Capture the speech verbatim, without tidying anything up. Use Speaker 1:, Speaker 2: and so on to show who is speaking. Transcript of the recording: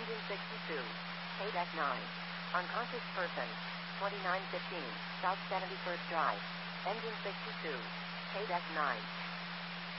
Speaker 1: Engine sixty-two. K-Deck nine. Unconscious person. twenty-nine fifteen. South seventy-first Drive. Engine sixty-two. K-Deck nine.